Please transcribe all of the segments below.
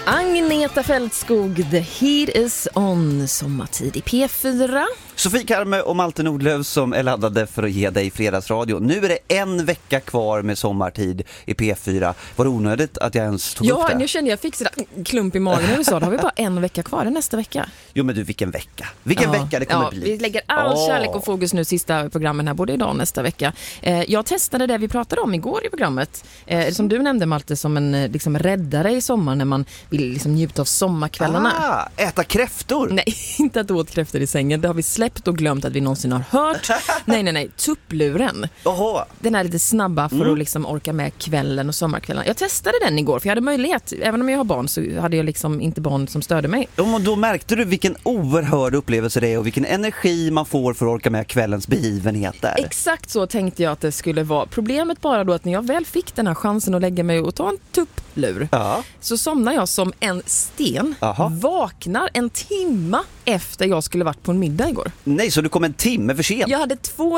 Agneta Fältskog, The Heat is on, sommartid i P4. Sofie Karme och Malte Nordlöf som är laddade för att ge dig fredagsradio. Nu är det en vecka kvar med sommartid i P4. Var det onödigt att jag ens tog upp det? Ja, nu kände jag fick sådär klump i magen när du sa. Då har vi bara en vecka kvar nästa vecka. Jo men du, vilken vecka. Vilken vecka det kommer bli. Vi lägger all kärlek och fokus nu sista programmen här, både idag och nästa vecka. Jag testade det vi pratade om igår i programmet. Som du nämnde, Malte, som en liksom räddare i sommar när man vill liksom njuta av sommarkvällarna. Äta kräftor? Nej, inte att åt kräftor i sängen. Det har vi släppt och glömt att vi någonsin har hört. Nej. Tuppluren. Oho. Den är lite snabba för att liksom orka med kvällen och sommarkvällen. Jag testade den igår för jag hade möjlighet. Även om jag har barn så hade jag liksom inte barn som störde mig. Och då märkte du vilken oerhörd upplevelse det är och vilken energi man får för att orka med kvällens begivenheter. Exakt så tänkte jag att det skulle vara. Problemet bara då att när jag väl fick den här chansen att lägga mig och ta en tupplur så somnar jag som en sten. Vaknar en timma efter jag skulle varit på en middag igår. Nej, så du kom en timme för sent? Jag hade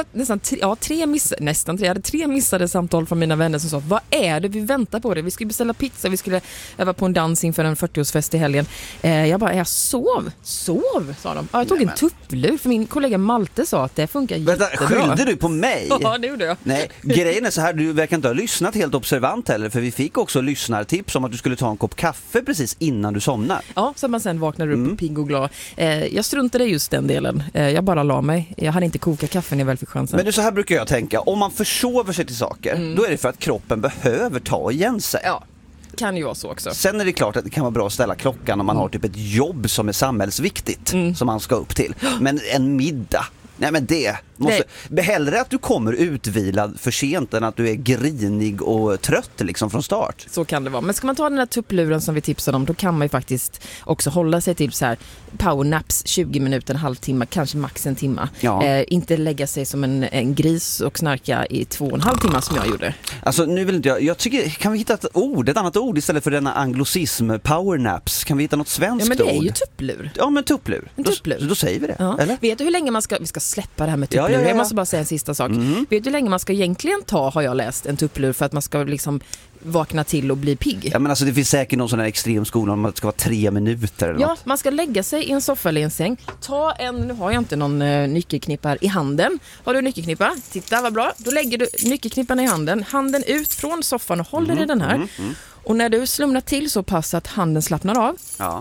tre missade samtal från mina vänner som sa, vad är det vi väntar på det? Vi skulle beställa pizza, vi skulle öva på en dans inför en 40-årsfest i helgen. Jag bara, jag sov, sa de. Jag tog en tupplur för min kollega Malte sa att det funkar jättebra. Skyllde du på mig? Ja, det gjorde jag. Nej, grejen är så här, du verkar inte ha lyssnat helt observant heller, för vi fick också lyssnartips om att du skulle ta en kopp kaffe precis innan du somnar. Ja, så att man sen vaknar upp pigg och glad. Jag struntade just den delen. Jag bara la mig. Jag hade inte kokat kaffe när jag väl fick chansen. Men det så här brukar jag tänka. Om man försover sig till saker, då är det för att kroppen behöver ta igen sig. Ja, kan ju vara så också. Sen är det klart att det kan vara bra att ställa klockan om man har typ ett jobb som är samhällsviktigt som man ska upp till. Men en middag, nej men det måste... Hellre att du kommer utvilad för sent än att du är grinig och trött liksom från start. Så kan det vara. Men ska man ta den där tuppluren som vi tipsade om, då kan man ju faktiskt också hålla sig till så här powernaps 20 minuter, en halvtimme, kanske max en timme. Ja. Inte lägga sig som en gris och snarka i 2,5 timmar som jag gjorde. Alltså nu vill inte jag tycker, kan vi hitta ett annat ord istället för denna anglosism powernaps? Kan vi hitta något svenskt ord? Ja, men det är ju tupplur. Ja, men tupplur. Då säger vi det. Ja. Eller? Vet du hur länge vi ska släppa det här med tupplur? Jag måste bara säga en sista sak. Vet du hur länge man ska egentligen ta, har jag läst, en tupplur för att man ska liksom vakna till och bli pigg? Ja, men alltså det finns säkert någon sån här extremskola om att det ska vara 3 minuter eller något. Man ska lägga sig i en soffa eller en säng. Nu har jag inte någon nyckelknippa här i handen. Har du nyckelknippa? Titta vad bra. Då lägger du nyckelknippan i handen ut från soffan och håller i den här. Och när du slumnar till så pass att handen slappnar av,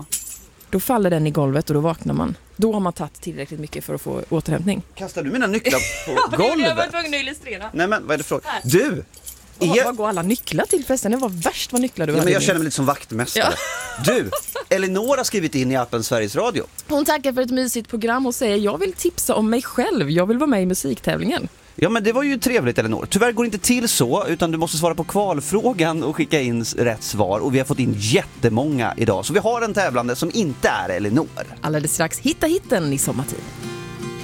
då faller den i golvet och då vaknar man. Då har man tagit tillräckligt mycket för att få återhämtning. Kastar du mina nycklar på golvet? Jag var tvungen att illustrera. Nej men vad är det frågan? Du! Vad går alla nycklar till förresten? Det var värst vad nycklar du hade. Men jag känner mig lite som vaktmästare. Du, Elinor har skrivit in i appen Sveriges Radio. Hon tackar för ett mysigt program och säger, jag vill tipsa om mig själv. Jag vill vara med i musiktävlingen. Ja, men det var ju trevligt, Elinor. Tyvärr går det inte till så, utan du måste svara på kvalfrågan och skicka in rätt svar. Och vi har fått in jättemånga idag. Så vi har en tävlande som inte är Elinor. Alldeles strax hitta hitten i sommartid.